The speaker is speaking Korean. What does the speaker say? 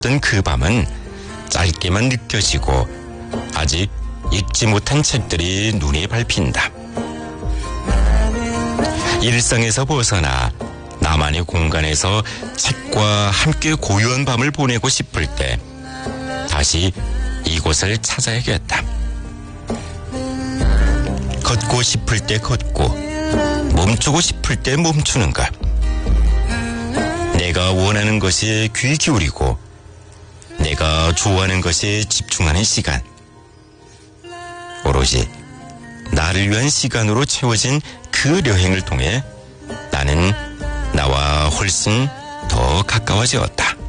어떤 그 밤은 짧게만 느껴지고 아직 읽지 못한 책들이 눈에 밟힌다. 일상에서 벗어나 나만의 공간에서 책과 함께 고요한 밤을 보내고 싶을 때 다시 이곳을 찾아야겠다. 걷고 싶을 때 걷고 멈추고 싶을 때 멈추는 것. 내가 원하는 것에 귀 기울이고 내가 좋아하는 것에 집중하는 시간. 오로지 나를 위한 시간으로 채워진 그 여행을 통해 나는 나와 훨씬 더 가까워지었다.